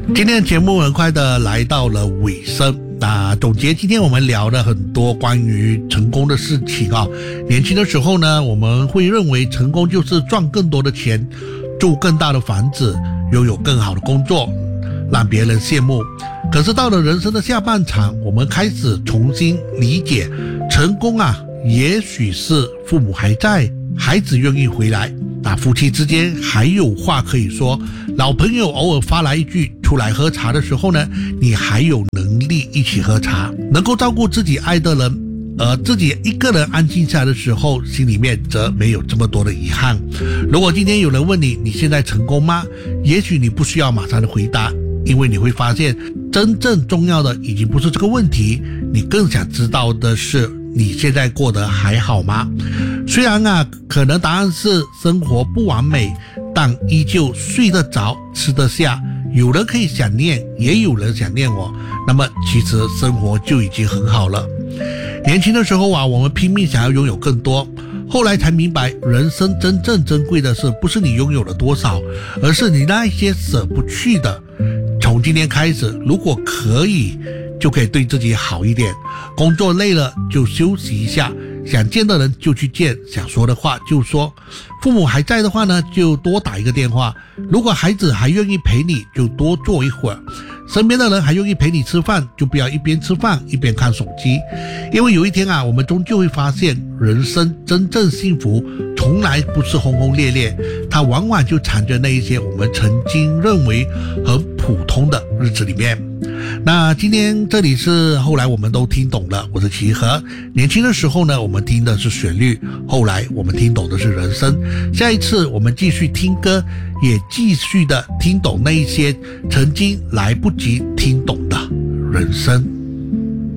今天的节目很快的来到了尾声。总结今天我们聊了很多关于成功的事情啊。年轻的时候呢，我们会认为成功就是赚更多的钱，住更大的房子，拥有更好的工作，让别人羡慕。可是到了人生的下半场，我们开始重新理解，成功也许是父母还在，孩子愿意回来，夫妻之间还有话可以说，老朋友偶尔发来一句出来喝茶的时候呢，你还有能力一起喝茶，能够照顾自己爱的人，而自己一个人安静下来的时候，心里面则没有这么多的遗憾。如果今天有人问你，你现在成功吗？也许你不需要马上的回答，因为你会发现真正重要的已经不是这个问题，你更想知道的是你现在过得还好吗？虽然可能答案是生活不完美，但依旧睡得着吃得下，有人可以想念，也有人想念我，那么其实生活就已经很好了。年轻的时候我们拼命想要拥有更多，后来才明白，人生真正珍贵的是不是你拥有了多少，而是你那一些舍不去的。从今天开始，如果可以，就可以对自己好一点，工作累了就休息一下，想见的人就去见，想说的话就说，父母还在的话呢，就多打一个电话，如果孩子还愿意陪你，就多坐一会儿，身边的人还愿意陪你吃饭，就不要一边吃饭一边看手机。因为有一天我们终究会发现，人生真正幸福从来不是轰轰烈烈，它往往就藏着那一些我们曾经认为很普通的日子里面。那今天这里是后来我们都听懂了，我是齐和。年轻的时候呢，我们听的是旋律，后来我们听懂的是人生。下一次我们继续听歌，也继续的听懂那一些曾经来不及听懂的人生。